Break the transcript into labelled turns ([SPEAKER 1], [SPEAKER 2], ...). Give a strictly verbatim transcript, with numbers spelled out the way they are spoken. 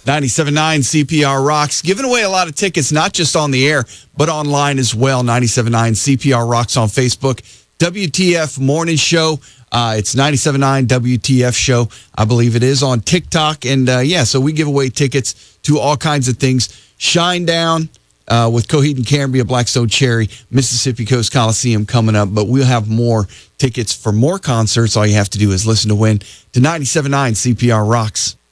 [SPEAKER 1] ninety-seven point nine C P R Rocks, giving away a lot of tickets, not just on the air, but online as well. ninety-seven point nine C P R Rocks on Facebook. W T F Morning Show. Uh, it's ninety-seven point nine W T F Show. I believe it is on TikTok. And, uh, yeah, so we give away tickets to all kinds of things. Shinedown uh, with Coheed and Cambria, Blackstone Cherry, Mississippi Coast Coliseum coming up. But we'll have more tickets for more concerts. All you have to do is listen to win to ninety-seven point nine C P R Rocks.